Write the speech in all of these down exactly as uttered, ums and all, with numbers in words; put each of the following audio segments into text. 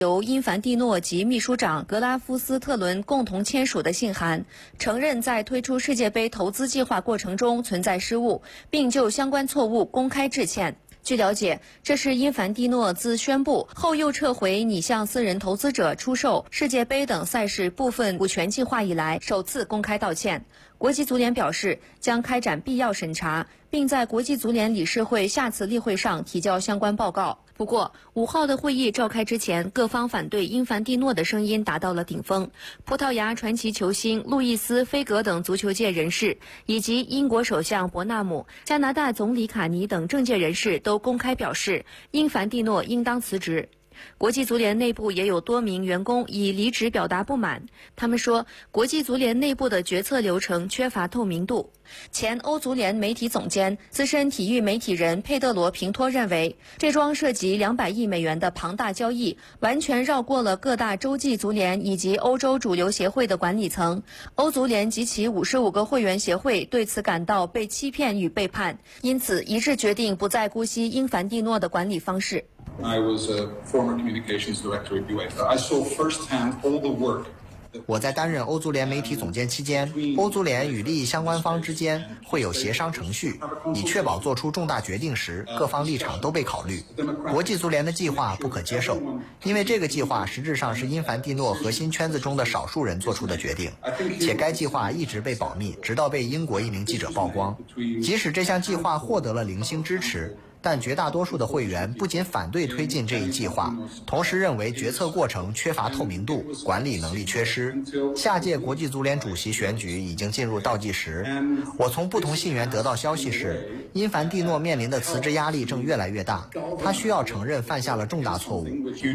由因凡蒂诺及秘书长格拉夫斯特伦共同签署的信函，承认在推出世界杯投资计划过程中存在失误，并就相关错误公开致歉。据了解，这是因凡蒂诺自宣布后又撤回拟向私人投资者出售世界杯等赛事部分股权计划以来首次公开道歉。国际足联表示将开展必要审查，并在国际足联理事会下次例会上提交相关报告。不过，五号的会议召开之前，各方反对因凡蒂诺的声音达到了顶峰。葡萄牙传奇球星路易斯·菲格等足球界人士，以及英国首相伯纳姆、加拿大总理卡尼等政界人士都公开表示，因凡蒂诺应当辞职。国际足联内部也有多名员工以离职表达不满，他们说，国际足联内部的决策流程缺乏透明度。前欧足联媒体总监、资深体育媒体人佩德罗·平托认为，这桩涉及两百亿美元的庞大交易完全绕过了各大洲际足联以及欧洲主流协会的管理层。欧足联及其五十五个会员协会对此感到被欺骗与背叛，因此一致决定不再姑息因凡蒂诺的管理方式。 I was a former communications director at UEFA. I saw firsthand all the work. 我在担任欧足联媒体总监期间，欧足联与利益相关方之间会有协商程序，以确保做出重大决定时各方立场都被考虑。国际足联的计划不可接受，因为这个计划实质上是因凡蒂诺核心圈子中的少数人做出的决定，且该计划一直被保密，直到被英国一名记者曝光。即使这项计划获得了零星支持，但绝大多数的会员不仅反对推进这一计划，同时认为决策过程缺乏透明度，管理能力缺失。下届国际足联主席选举已经进入倒计时，我从不同信源得到消息是，因凡蒂诺面临的辞职压力正越来越大，他需要承认犯下了重大错误。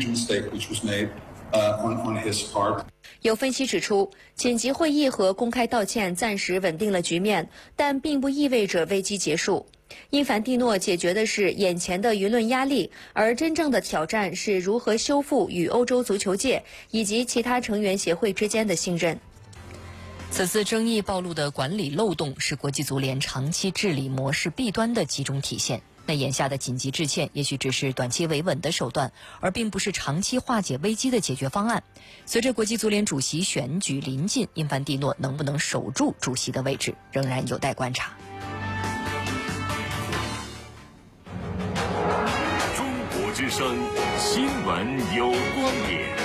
有分析指出，紧急会议和公开道歉暂时稳定了局面，但并不意味着危机结束。因凡蒂诺解决的是眼前的舆论压力，而真正的挑战是如何修复与欧洲足球界以及其他成员协会之间的信任。 此次争议暴露的管理漏洞是国际足联长期治理模式弊端的集中体现。那眼下的紧急致歉也许只是短期维稳的手段，而并不是长期化解危机的解决方案。随着国际足联主席选举临近，因凡蒂诺能不能守住主席的位置，仍然有待观察。 中国之声新闻有观点。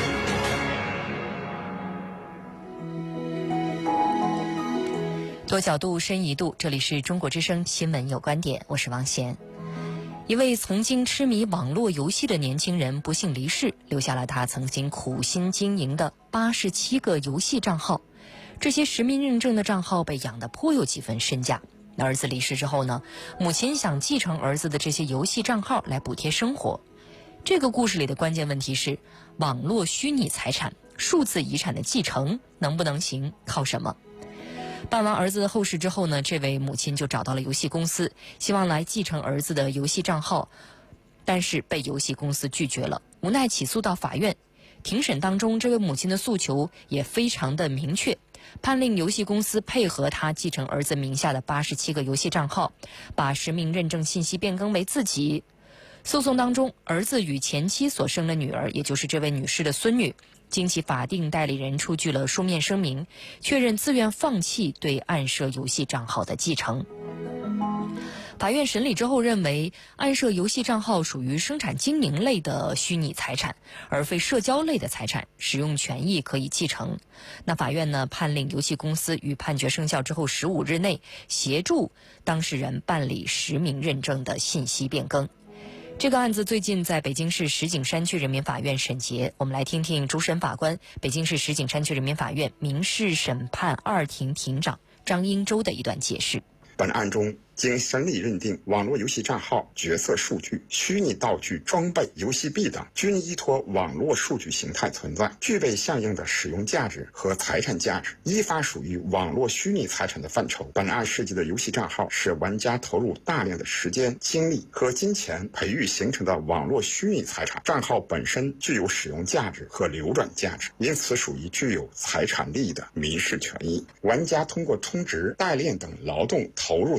多角度，深一度，这里是中国之声新闻有观点，我是王贤。一位曾经痴迷网络游戏的年轻人不幸离世，留下了他曾经苦心经营的八十七个游戏账号。这些实名认证的账号被养得颇有几分身价。儿子离世之后呢，母亲想继承儿子的这些游戏账号来补贴生活。这个故事里的关键问题是，网络虚拟财产、数字遗产的继承能不能行，靠什么？办完儿子的后事之后呢，这位母亲就找到了游戏公司，希望来继承儿子的游戏账号，但是被游戏公司拒绝了，无奈起诉到法院。庭审当中，这位母亲的诉求也非常的明确，判令游戏公司配合他继承儿子名下的八十七个游戏账号，把实名认证信息变更为自己。诉讼当中，儿子与前妻所生的女儿，也就是这位女士的孙女，经其法定代理人出具了书面声明，确认自愿放弃对暗设游戏账号的继承。法院审理之后认为，暗设游戏账号属于生产经营类的虚拟财产，而非社交类的财产，使用权益可以继承。那法院呢，判令游戏公司于判决生效之后十五日内协助当事人办理实名认证的信息变更。这个案子最近在北京市石景山区人民法院审结，我们来听听主审法官、北京市石景山区人民法院民事审判二庭庭长张英洲的一段解释。 本案中，经审理认定，网络游戏账号、角色数据、虚拟道具、装备、游戏币等均依托网络数据形态存在，具备相应的使用价值和财产价值，依法属于网络虚拟财产的范畴。本案涉及的游戏账号是玩家投入大量的时间、精力和金钱培育形成的网络虚拟财产，账号本身具有使用价值和流转价值，因此属于具有财产利益的民事权益。玩家通过充值、代练等劳动投入所培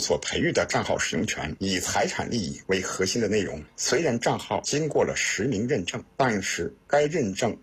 域的账号使用权，以财产利益为核心的内容。虽然账号经过了实名认证，但是该认证